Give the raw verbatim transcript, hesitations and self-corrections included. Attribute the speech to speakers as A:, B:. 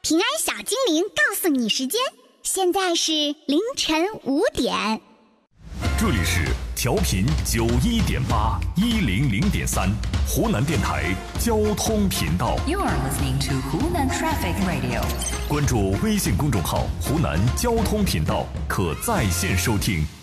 A: 平安小精灵告诉你时间，现在是凌晨五点。
B: 这里是调频九一点八一零零点三湖南电台交通频道。
C: You are listening to Hunan Traffic Radio。
B: 关注微信公众号“湖南交通频道”，可在线收听。